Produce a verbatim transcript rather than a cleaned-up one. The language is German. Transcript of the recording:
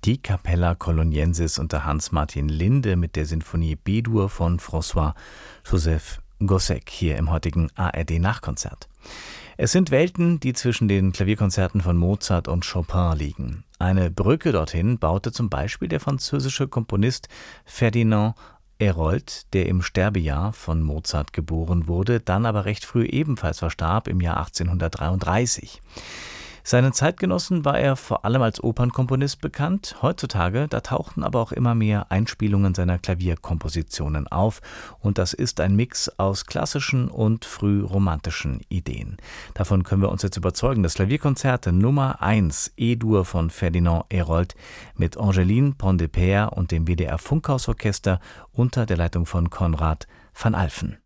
Die Capella Coloniensis unter Hans-Martin Linde mit der Sinfonie B-Dur von François-Joseph Gossec hier im heutigen A R D-Nachkonzert. Es sind Welten, die zwischen den Klavierkonzerten von Mozart und Chopin liegen. Eine Brücke dorthin baute zum Beispiel der französische Komponist Ferdinand Hérold, der im Sterbejahr von Mozart geboren wurde, dann aber recht früh ebenfalls verstarb im Jahr achtzehnhundertdreiunddreißig. Seinen Zeitgenossen war er vor allem als Opernkomponist bekannt. Heutzutage, da tauchten aber auch immer mehr Einspielungen seiner Klavierkompositionen auf. Und das ist ein Mix aus klassischen und frühromantischen Ideen. Davon können wir uns jetzt überzeugen. Das Klavierkonzert Nummer eins E-Dur von Ferdinand Hérold mit Angeline Pont-de-Père und dem W D R Funkhausorchester unter der Leitung von Konrad van Alphen.